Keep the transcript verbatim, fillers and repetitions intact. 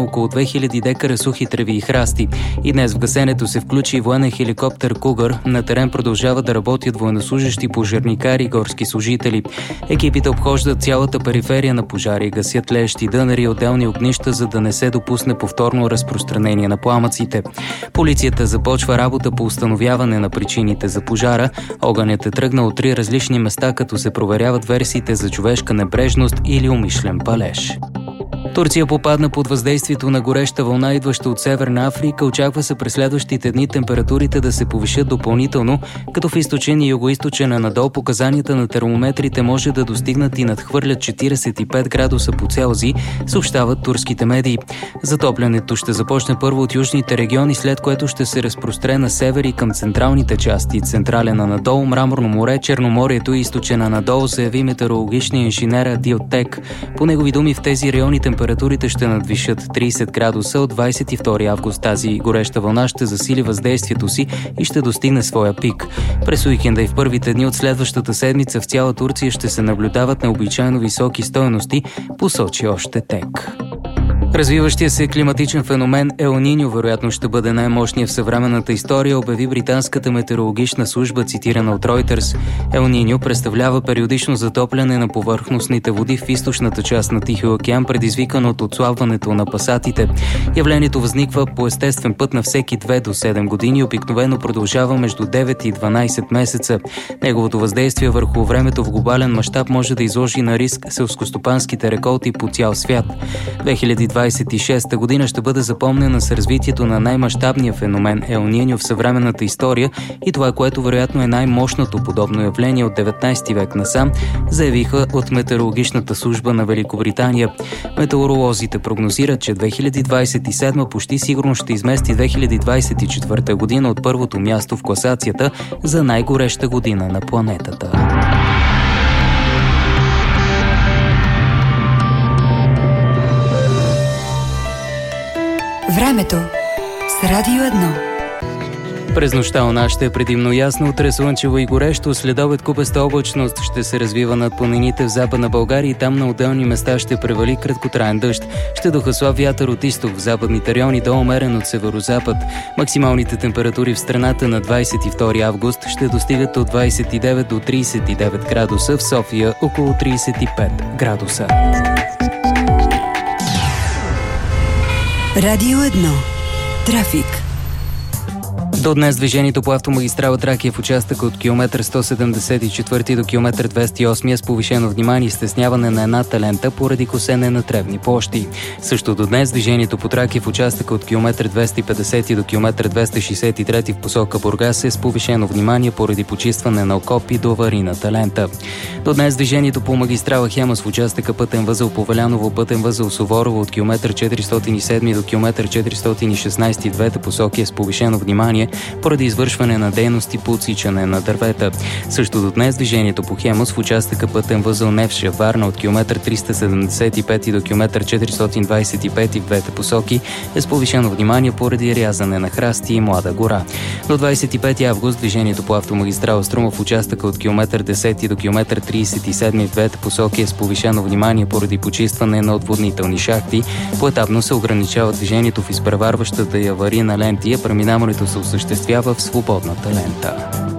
на около две хиляди декара сухи треви и храсти. И днес в гасенето се включи и военен хеликоптер «Кугър». На терен продължават да работят военнослужещи, пожарникари и горски служители. Екипите обхождат цялата периферия на пожари, гасят тлеещи дънери и отделни огнища, за да не се допусне повторно разпространение на пламъците. Полицията започва работа по установяване на причините за пожара. Огънят е тръгнал от три различни места, като се проверяват версиите за човешка небрежност или умишлен палеж. Турция попадна под въздействието на гореща вълна, идваща от Северна Африка. Очаква се през следващите дни температурите да се повишат допълнително, като в източен и югоизточен надолу показанията на термометрите може да достигнат и надхвърлят четиридесет и пет градуса по Целзий, съобщават турските медии. Затоплянето ще започне първо от южните региони, след което ще се разпростре на север и към централните части. Централен надолу, Мраморно море, Черноморието и източен надолу, заяви метеорологичния инженер Адил Тек. По негови думи, в тези райони температурите ще надвишат тридесет градуса. От двадесет и втори август тази гореща вълна ще засили въздействието си и ще достигне своя пик. През уикенда и в първите дни от следващата седмица в цяла Турция ще се наблюдават необичайно високи стойности, посочи още Тек. Развиващия се климатичен феномен Ел Ниньо вероятно ще бъде най-мощният в съвременната история, обяви британската метеорологична служба, цитирана от Reuters. Ел Ниньо представлява периодично затопляне на повърхностните води в източната част на Тихия океан, предизвикано от отслабването на пасатите. Явлението възниква по естествен път на всеки две до седем години и обикновено продължава между девет и дванадесет месеца. Неговото въздействие върху времето в глобален мащаб може да изложи на риск селскостопанските реколти по цял свят. две хиляди двадесет и шеста година ще бъде запомнена с развитието на най-мащабния феномен Ел Ниньо в съвременната история и това, което вероятно е най-мощното подобно явление от деветнадесети век насам, заявиха от метеорологичната служба на Великобритания. Метеоролозите прогнозират, че две хиляди двадесет и седма почти сигурно ще измести две хиляди двадесет и четвърта година от първото място в класацията за най-гореща година на планетата. Времето с Радио едно. През нощта у нас ще е предимно ясно, утре слънчево и горещо, следобед купеста облачност ще се развива над планините в Западна България и там на отделни места ще превали краткотраен дъжд. Ще духа слаб вятър от изток, в западните райони до умерен от северозапад. Максималните температури в страната на двадесет и втори август ще достигат от двадесет и девет до тридесет и девет градуса, в София около тридесет и пет градуса. Радио едно. Трафик. До днес движението по автомагистрала Тракия в участъка от километър сто седемдесет и четвърти до километър двеста и осми е с повишено внимание и стесняване на едната лента поради косене на тревни площи. Също до днес движението по Тракия в участъка от километър двеста и петдесет до километър двеста шестдесет и трети в посока Бургас е с повишено внимание поради почистване на окопи до аварийната лента. До днес движението по магистрала Хемус в участъка пътен възел Повеляново, пътен възел Суворово от километър четиристотин и седми до километър четиристотин и шестнадесети в двете посоки е с повишено внимание поради извършване на дейности по отсичане на дървета. Също до днес движението по Хемус в участъка пътен възел Невша Варна от километър триста седемдесет и пети до километър четиристотин двадесет и пети в двете посоки е с повишено внимание поради рязане на храсти и Млада гора. До двадесет и пети август движението по автомагистрала Струма в участъка от километър десети до километър тридесет и седми в двете посоки е с повишено внимание поради почистване на отводнителни шахти. Поетапно се ограничава движението в изпреварващата и аварийна ленти, а преминаването се осъществява в свободната лента.